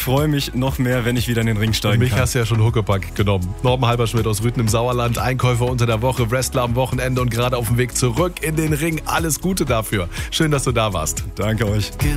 freue mich noch mehr, wenn ich wieder in den Ring steigen Mich kann. hast du ja schon Huckepack genommen. Norman Halberschmidt aus Rüthen im Sauerland, Einkäufer unter der Woche, Wrestler am Wochenende und gerade auf dem Weg zurück in den Ring. Alles Gute dafür. Schön, dass du da warst. Danke euch.